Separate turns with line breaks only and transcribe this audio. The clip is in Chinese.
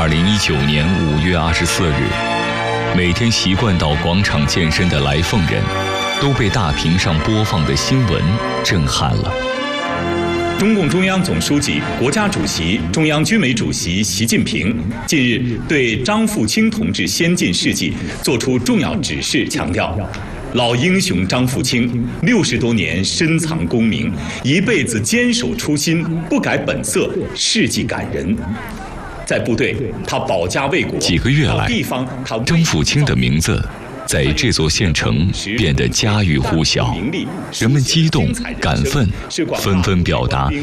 2019年5月24日，每天习惯到广场健身的来凤人，都被大屏上播放的新闻震撼了。
中共中央总书记、国家主席、中央军委主席习近平近日对张富清同志先进事迹作出重要指示，强调，老英雄张富清60多年深藏功名，一辈子坚守初心，不改本色，事迹感人。在部队，他保家卫国；
几个月来，张富清的名字在这座县城变得家喻户晓，人们激动、感愤，纷纷表达